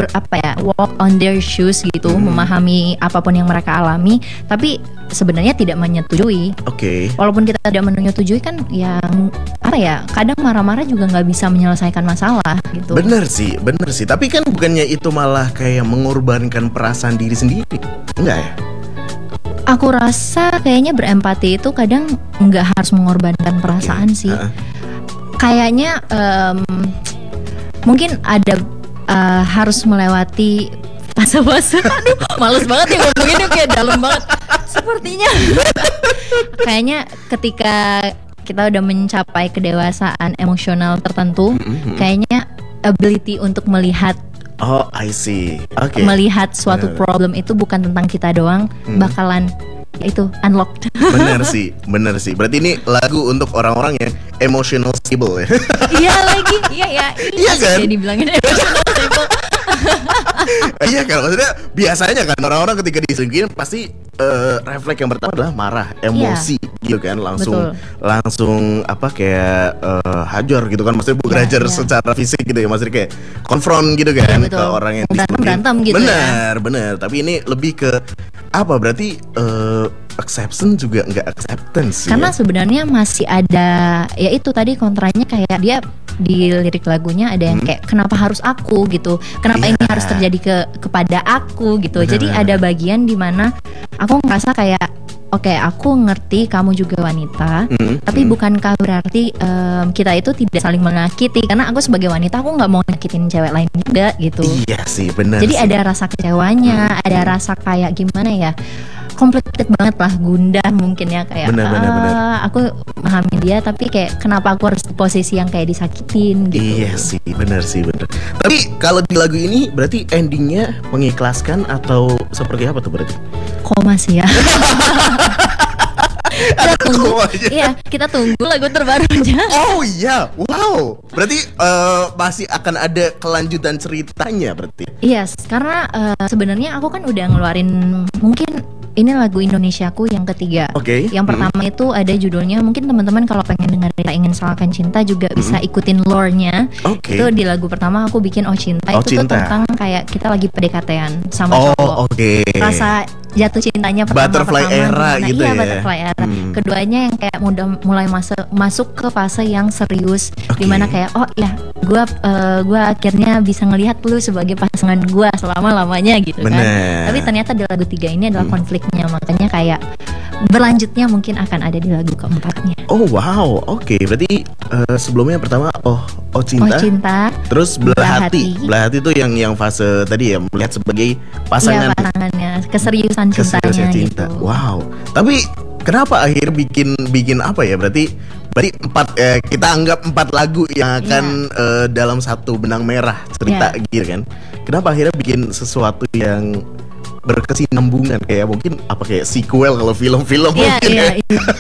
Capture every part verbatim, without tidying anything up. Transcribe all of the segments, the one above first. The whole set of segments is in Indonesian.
ber, apa ya walk on their shoes gitu, hmm. memahami apapun yang mereka alami, tapi sebenarnya tidak menyetujui. Oke. Okay. Walaupun kita tidak menyetujui kan, yang apa ya, kadang marah-marah juga nggak bisa menyelesaikan masalah gitu. Bener sih, bener sih. Tapi kan bukannya itu malah kayak mengorbankan perasaan diri sendiri, enggak ya? Aku rasa kayaknya berempati itu kadang nggak harus mengorbankan perasaan okay. sih. Uh-uh. Kayaknya um, mungkin ada uh, harus melewati fase-fase. Aduh, males banget ya ngomonginnya, kayak dalam banget. Sepertinya. Kayaknya ketika kita udah mencapai kedewasaan emosional tertentu, mm-hmm. kayaknya ability untuk melihat. Oh, I see. Okay. Melihat suatu bener. Problem itu bukan tentang kita doang, hmm. bakalan itu unlocked. Bener sih, bener sih. Berarti ini lagu untuk orang-orang yang emotional stable ya. Iya lagi, iya ya. Iya kan? Jadi dibilangin emotional stable. Iya kan, maksudnya biasanya kan orang-orang ketika diselingkuhin pasti uh, refleks yang pertama adalah marah, emosi, yeah. gitu kan, langsung Betul. langsung apa kayak uh, hajar gitu kan, maksudnya bukan yeah, hajar yeah. secara fisik gitu ya, maksudnya kayak konfront gitu kan, yeah, ke orang yang diselingkuhin. Berantem gitu. Bener, ya. bener. Tapi ini lebih ke apa? Berarti uh, acceptance juga nggak acceptance. Karena ya? Sebenarnya masih ada, ya itu tadi kontranya, kayak dia di lirik lagunya ada yang kayak hmm. kenapa harus aku gitu, kenapa yeah. ini harus terjadi ke kepada aku gitu. Bener, Jadi bener. ada bagian di mana aku ngerasa kayak oke, okay, aku ngerti kamu juga wanita, mm, tapi mm. bukankah berarti um, kita itu tidak saling menyakiti? Karena aku sebagai wanita, aku nggak mau nyakitin cewek lain juga gitu. Iya sih, benar. Jadi sih. ada rasa kecewanya, mm. ada rasa kayak gimana ya? Complicated banget lah, gundah mungkin ya, kayak bener, bener, uh, bener. aku memahami dia, tapi kayak kenapa aku harus di posisi yang kayak disakitin gitu. Iya sih, benar sih, benar. Tapi kalau di lagu ini berarti endingnya mengikhlaskan atau seperti apa tuh berarti? Koma sih ya. Kita tunggu, iya kita tunggu lagu terbarunya. Oh iya, wow. Berarti uh, masih akan ada kelanjutan ceritanya berarti? Yes, karena uh, sebenarnya aku kan udah ngeluarin mungkin ini lagu Indonesiaku yang ketiga. Oke. Okay. Yang pertama hmm. itu ada judulnya, mungkin teman-teman kalau pengen dengar Kita Ingin Salahkan Cinta juga hmm. bisa ikutin lore-nya. Okay. Itu di lagu pertama aku bikin Oh Cinta. Oh, itu cinta. tuh tentang kayak kita lagi P D K T-an sama oh, cowok. Oke. Okay. Rasa jatuh cintanya pertama butterfly pertama era gimana? gitu iya, ya. Butterfly era. Hmm. Keduanya yang kayak mudah mulai masuk masuk ke fase yang serius, okay. dimana kayak oh ya, gue uh, gue akhirnya bisa ngelihat lu sebagai pasangan gue selama lamanya gitu. Bener. Kan. Tapi ternyata di lagu tiga ini adalah hmm. konfliknya, makanya kayak berlanjutnya mungkin akan ada di lagu keempatnya. Oh wow, oke. Okay. Berarti uh, sebelumnya pertama oh oh cinta. Oh cinta. Terus belah hati. Belah hati itu yang yang fase tadi ya, melihat sebagai pasangan. Iya, pasangannya, keseriusan cintanya. Keseriusan cinta. Gitu. Wow. Tapi kenapa akhir bikin bikin apa ya? Berarti berarti empat eh, kita anggap empat lagu yang akan yeah. uh, dalam satu benang merah cerita yeah. gitu kan? Kenapa akhirnya bikin sesuatu yang berkesinambungan, kayak mungkin apa kayak sequel kalau film-film yeah, mungkin yeah, ya? yeah.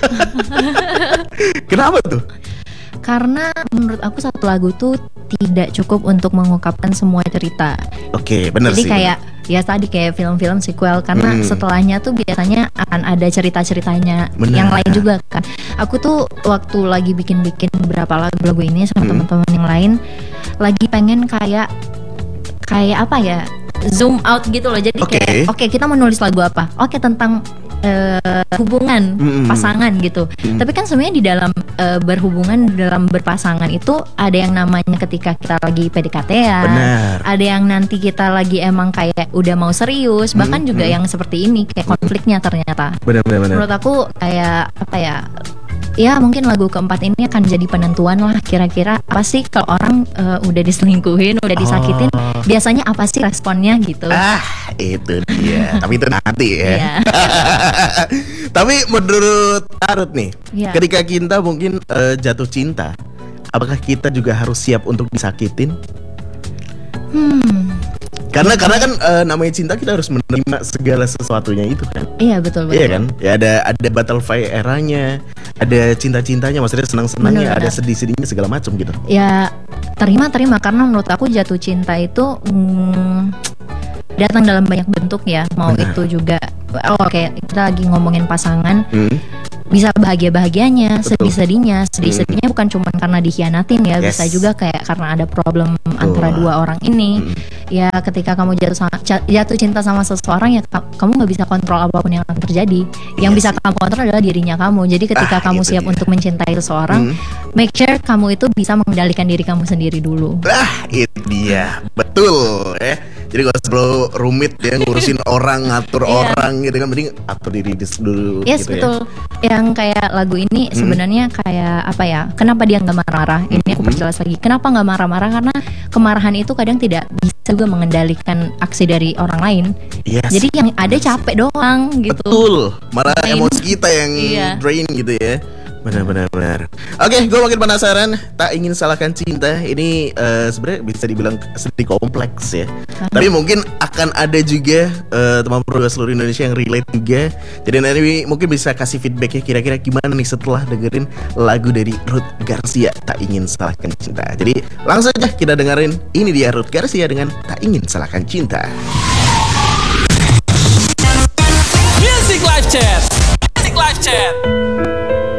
Kenapa tuh? Karena menurut aku satu lagu tuh tidak cukup untuk mengungkapkan semua cerita. Oke, okay, benar sih. Jadi kayak bener. ya tadi kayak film-film sequel, karena hmm. setelahnya tuh biasanya akan ada cerita-ceritanya bener. yang lain juga kan. Aku tuh waktu lagi bikin-bikin beberapa lagu-lagu ini sama hmm. teman-teman yang lain, lagi pengen kayak kayak apa ya? zoom out gitu loh. Jadi okay. kayak oke okay, kita mau nulis lagu apa? Oke okay, tentang uh, hubungan mm-hmm. pasangan gitu. Mm-hmm. Tapi kan sebenarnya di dalam uh, berhubungan, dalam berpasangan itu ada yang namanya ketika kita lagi P D K T-an. Ada yang nanti kita lagi emang kayak udah mau serius. Bahkan mm-hmm. juga yang seperti ini kayak konfliknya ternyata. Benar-benar. Menurut aku kayak apa ya? Ya mungkin lagu keempat ini akan jadi penentuan lah kira-kira apa sih kalau orang uh, udah diselingkuhin, udah disakitin, oh. biasanya apa sih responnya gitu. Ah itu dia. Tapi itu nanti ya. Tapi menurut Arut nih, yeah. ketika kita mungkin uh, jatuh cinta, apakah kita juga harus siap untuk disakitin? Hmm. Karena karena kan uh, namanya cinta, kita harus menerima segala sesuatunya itu kan. Iya betul betul. Iya kan? Ya ada ada butterfly eranya, ada cinta-cintanya, maksudnya senang-senangnya, ada sedih-sedihnya segala macam gitu. Ya terima terima karena menurut aku jatuh cinta itu hmm, datang dalam banyak bentuk ya. Mau Benar. itu juga oh, oke okay, kita lagi ngomongin pasangan. Hmm. bisa bahagia-bahagianya, sedih-sedihnya. Sedih-sedihnya bukan cuma karena dikhianatin ya, yes. bisa juga kayak karena ada problem Betul. antara dua orang ini. Hmm. Ya ketika kamu jatuh jatuh cinta sama seseorang ya kamu nggak bisa kontrol apapun yang akan terjadi. Yang yes. bisa kamu kontrol adalah dirinya kamu. Jadi ketika ah, kamu siap dia. untuk mencintai seseorang, hmm. make sure kamu itu bisa mengendalikan diri kamu sendiri dulu. Ah, itu dia. Betul ya. Jadi gak perlu rumit ya ngurusin orang, ngatur yeah. orang gitu kan, mending atur diri dulu. Yes gitu betul. Ya. Yang kayak lagu ini hmm. sebenarnya kayak apa ya? Kenapa dia nggak marah-marah? Ini aku perjelas lagi. Kenapa nggak marah-marah? Karena kemarahan itu kadang tidak bisa juga mengendalikan aksi dari orang lain. Yes. Jadi yang ada capek doang gitu. Betul. Malah Main. emosi kita yang iya. drain gitu ya. Benar-benar benar. Oke, gue makin penasaran. Tak ingin salahkan cinta. Ini uh, sebenarnya bisa dibilang sedikit kompleks ya. Uh-huh. Tapi mungkin akan ada juga uh, teman pro seluruh Indonesia yang relate juga. Jadi nanti mungkin bisa kasih feedback ya. Kira-kira gimana nih setelah dengerin lagu dari Ruth Garcia, Tak Ingin Salahkan Cinta. Jadi langsung aja kita dengerin. Ini dia Ruth Garcia dengan Tak Ingin Salahkan Cinta. Music Live Chat. Music Live Chat.